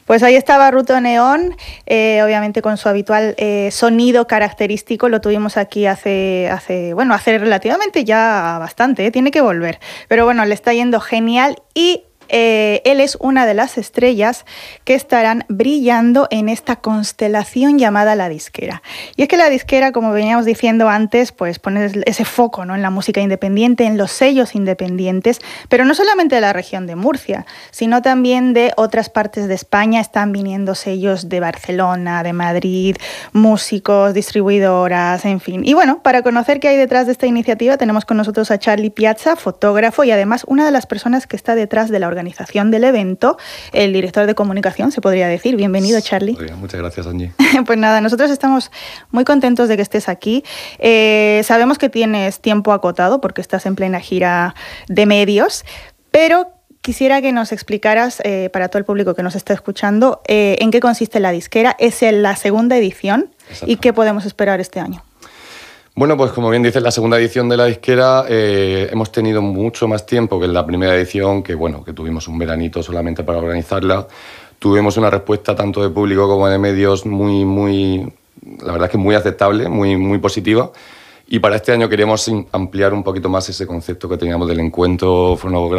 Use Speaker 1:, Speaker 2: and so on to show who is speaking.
Speaker 1: Pues ahí estaba Ruto Neón, obviamente con su habitual sonido característico. Lo tuvimos aquí hace relativamente ya bastante, tiene que volver. Pero bueno, le está yendo genial y él es una de las estrellas que estarán brillando en esta constelación llamada La Disquera. Y es que La Disquera, como veníamos diciendo antes, pues pone ese foco, ¿no?, en la música independiente, en los sellos independientes, pero no solamente de la región de Murcia, sino también de otras partes de España. Están viniendo sellos de Barcelona, de Madrid, músicos, distribuidoras, en fin. Y bueno, para conocer qué hay detrás de esta iniciativa, tenemos con nosotros a Charly Piazza, fotógrafo y además una de las personas que está detrás de la organización del evento, el director de comunicación, se podría decir. Bienvenido, Charly.
Speaker 2: Muchas gracias, Angie.
Speaker 1: Pues nada, nosotros estamos muy contentos de que estés aquí. Sabemos que tienes tiempo acotado porque estás en plena gira de medios, pero quisiera que nos explicaras, para todo el público que nos está escuchando, en qué consiste La Disquera. Es la segunda edición y qué podemos esperar este año.
Speaker 2: Bueno, pues como bien dices, la segunda edición de La Disquera hemos tenido mucho más tiempo que en la primera edición, que tuvimos un veranito solamente para organizarla. Tuvimos una respuesta tanto de público como de medios la verdad es que muy aceptable, muy positiva. Y para este año queríamos ampliar un poquito más ese concepto que teníamos del encuentro fonográfico